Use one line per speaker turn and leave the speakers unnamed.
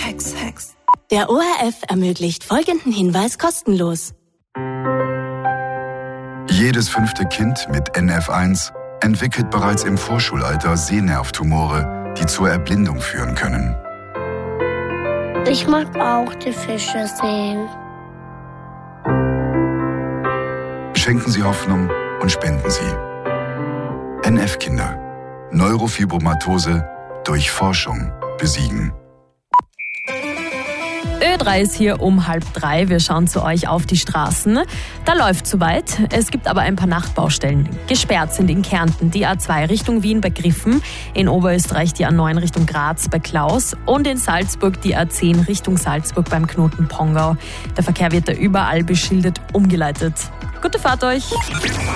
Hex, Hex.
Der ORF ermöglicht folgenden Hinweis kostenlos.
Jedes 5. Kind mit NF1 entwickelt bereits im Vorschulalter Sehnervtumore, die zur Erblindung führen können.
Ich mag auch die Fische sehen.
Schenken Sie Hoffnung und spenden Sie. NF-Kinder. Neurofibromatose durch Forschung besiegen.
Ö3 ist hier um 2:30. Wir schauen zu euch auf die Straßen. Da läuft soweit. Es gibt aber ein paar Nachtbaustellen. Gesperrt sind in Kärnten die A2 Richtung Wien bei Griffen, in Oberösterreich die A9 Richtung Graz bei Klaus und in Salzburg die A10 Richtung Salzburg beim Knoten Pongau. Der Verkehr wird da überall beschildert umgeleitet. Gute Fahrt euch!